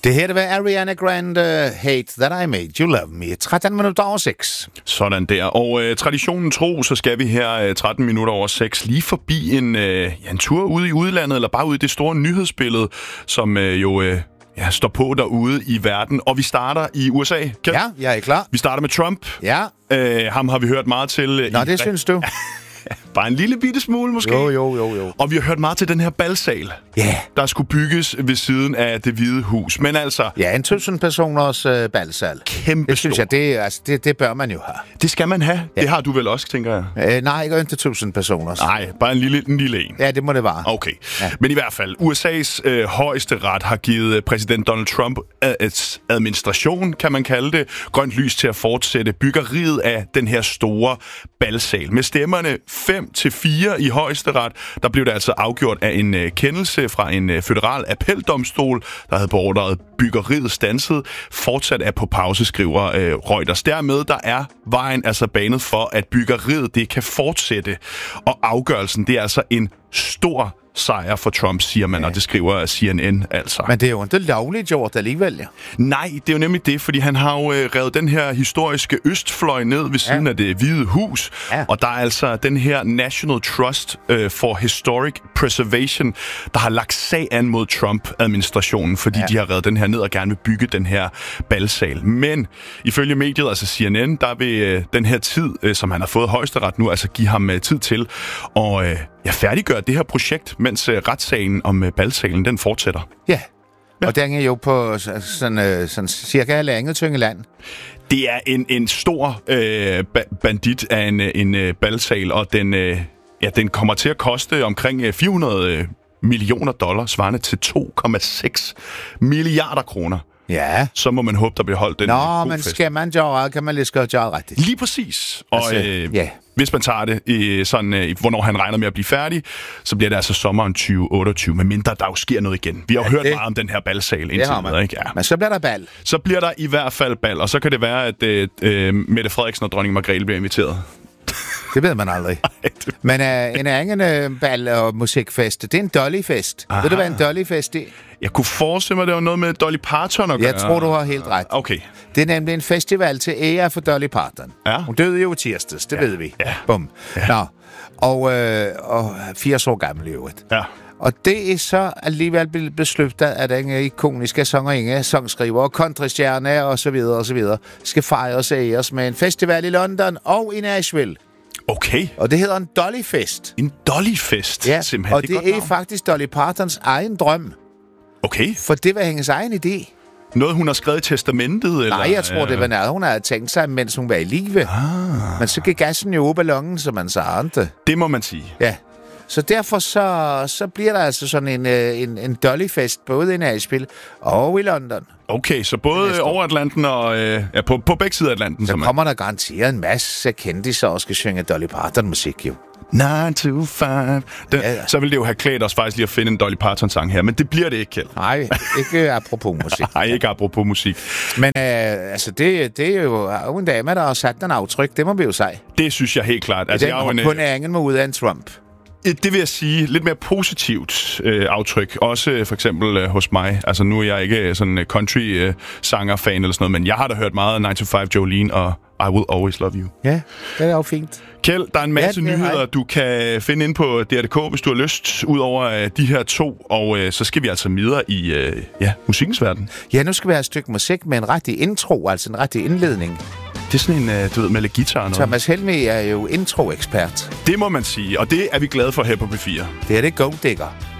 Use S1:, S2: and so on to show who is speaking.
S1: Det her, det var Ariana Grande, Hate That I Made You Love Me. 13 minutter over 6.
S2: Sådan der. Og traditionen tro, så skal vi her 13 minutter over 6 lige forbi en tur ude i udlandet, eller bare ude i det store nyhedsbillede, som står på derude i verden. Og vi starter i USA.
S1: Ja, jeg er klar.
S2: Vi starter med Trump.
S1: Ja.
S2: Ham har vi hørt meget til.
S1: Nå, det synes du?
S2: Bare en lille bitte smule, måske.
S1: Jo.
S2: Og vi har hørt meget til den her balsal, der skulle bygges ved siden af Det Hvide Hus. Men altså...
S1: Ja, en 1000 personers balsal.
S2: Kæmpe
S1: det synes jeg, det bør man jo have.
S2: Det skal man have. Ja. Det har du vel også, tænker jeg?
S1: Nej, ikke 1000 personers.
S2: Nej, bare en lille en.
S1: Ja, det må det være.
S2: Okay. Ja. Men i hvert fald, USA's højeste ret har givet præsident Donald Trump administration, kan man kalde det, grønt lys til at fortsætte byggeriet af den her store balsal. Med stemmerne 5-4 i højesteret, der blev det altså afgjort af en kendelse fra en føderal appeldomstol, der havde beordret byggeriet standset, fortsat er på pause, skriver Reuters. Dermed der er vejen altså banet for, at byggeriet det kan fortsætte, og afgørelsen det er altså en stor sejr for Trump, siger man, og det skriver CNN altså.
S1: Men det er jo ikke lovligt gjort alligevel, ja.
S2: Nej, det er jo nemlig det, fordi han har jo revet den her historiske østfløj ned ved siden af Det Hvide Hus, og der er altså den her National Trust for Historic Preservation, der har lagt sag an mod Trump-administrationen, fordi de har revet den her ned og gerne vil bygge den her balsal. Men ifølge mediet, altså CNN, der vil den her tid, som han har fået højesteret nu, altså give ham tid til at færdiggøre det her projekt, mens retssagen om balsalen, den fortsætter.
S1: Ja, og den er jo på sådan cirka halvandet tynge land.
S2: Det er en stor bandit af en balsal, og den kommer til at koste omkring 400 millioner dollars, svarende til 2,6 milliarder kroner.
S1: Ja.
S2: Så må man håbe, der bliver holdt den
S1: god fest. Skal man gøre, kan man lige så godt gøre rigtigt.
S2: Lige præcis. Og hvis man tager det hvornår han regner med at blive færdig, så bliver det altså sommeren 2028, medmindre der jo sker noget igen. Vi har jo hørt meget om den her balsal indtil videre, ikke? Ja.
S1: Men så bliver der bal.
S2: Så bliver der i hvert fald bal, og så kan det være, at Mette Frederiksen og dronning Margrethe bliver inviteret.
S1: Det ved man aldrig. Men en anden bal- og musikfest, det er en Dolly-fest. Ved du, hvad en Dolly-fest er?
S2: Jeg kunne forestille mig, at det var noget med Dolly Parton at gøre.
S1: Jeg tror, du har helt ret.
S2: Okay.
S1: Det er nemlig en festival til ære for Dolly Parton.
S2: Ja.
S1: Hun døde jo tirsdags, det ved vi.
S2: Ja.
S1: Bum. Ja. Nå. Og 80 år gammel i øvrigt.
S2: Ja.
S1: Og det er så alligevel blevet besluttet, at den ikoniske sangerinde, sangskriver, countrystjerne og så videre, skal fejres og æres med en festival i London og i Nashville.
S2: Okay.
S1: Og det hedder en Dolly-fest.
S2: En Dolly-fest?
S1: Ja,
S2: simpelthen.
S1: Og det er faktisk Dolly Partons egen drøm.
S2: Okay.
S1: For det var hendes egen idé.
S2: Noget, hun har skrevet i testamentet? Eller?
S1: Nej, jeg tror, det var noget, hun havde tænkt sig, mens hun var i live. Men så gik gassen jo op ballongen, som man sagde det.
S2: Det må man sige.
S1: Ja. Så derfor så bliver der altså sådan en Dolly-fest, både i Nashville og i London.
S2: Okay, så både over Atlanten og på begge sider af Atlanten.
S1: Så kommer der garanteret en masse kendisser og skal synge Dolly Parton-musik jo.
S2: 9 to 5. Så vil det jo have klædt os faktisk lige at finde en Dolly Parton-sang her, men det bliver det ikke, Kjeld.
S1: Nej, ikke apropos musik.
S2: Nej, ikke apropos musik.
S1: Men det er jo en dame, der har sat den aftryk, det må vi jo sige.
S2: Det synes jeg helt klart.
S1: Altså, på næringen med ud af en Trump.
S2: Det vil jeg sige, lidt mere positivt aftryk, også for eksempel hos mig. Altså nu er jeg ikke sådan en country-sanger-fan eller sådan noget, men jeg har da hørt meget 9 to 5 Jolene og I Will Always Love You.
S1: Ja, det er jo fint.
S2: Kjeld, der er en masse nyheder, du kan finde ind på DR.dk, hvis du har lyst, ud over de her to, og så skal vi altså videre i musikkens verden.
S1: Ja, nu skal vi have et stykke musik med en rigtig intro, altså en rigtig indledning.
S2: Det er sådan en, du ved, med lidt guitar og noget.
S1: Thomas Helmig er jo intro-ekspert.
S2: Det må man sige, og det er vi glade for her på P4.
S1: Det er det Gold Digger.